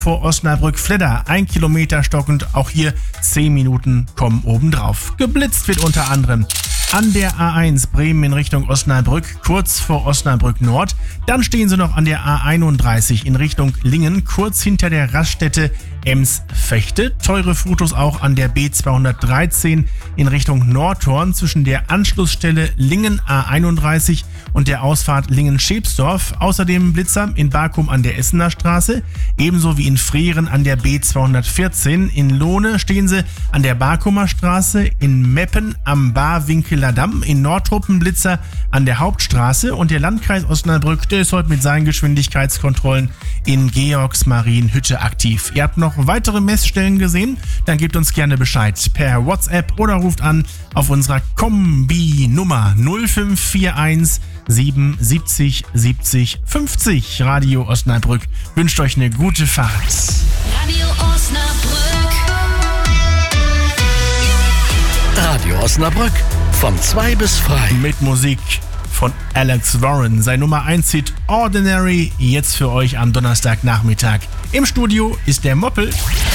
vor Osnabrück-Fledder 1 Kilometer stockend, auch hier 10 Minuten kommen obendrauf. Geblitzt wird unter anderem an der A1 Bremen in Richtung Osnabrück, kurz vor Osnabrück Nord. Dann stehen sie noch an der A31 in Richtung Lingen, kurz hinter der Raststätte Ems-Vechte. Teure Fotos auch an der B213 in Richtung Nordhorn zwischen der Anschlussstelle Lingen A31 und der Ausfahrt Lingen-Schepsdorf. Außerdem Blitzer in Bakum an der Essener Straße, ebenso wie in Freren an der B214. In Lohne stehen sie an der Bakumer Straße, in Meppen am Barwinkeler Damm, in Nordtruppen Blitzer an der Hauptstraße und der Landkreis Osnabrück, der ist heute mit seinen Geschwindigkeitskontrollen in Georgsmarienhütte aktiv. Ihr habt noch weitere Messstellen gesehen? Dann gebt uns gerne Bescheid per WhatsApp oder ruft an auf unserer Kombi-Nummer 0541 77 70 50. Radio Osnabrück wünscht euch eine gute Fahrt. Radio Osnabrück. Radio Osnabrück von 2 bis frei. Mit Musik von Alex Warren. Sein Nummer 1 Hit Ordinary jetzt für euch am Donnerstagnachmittag. Im Studio ist der Moppel.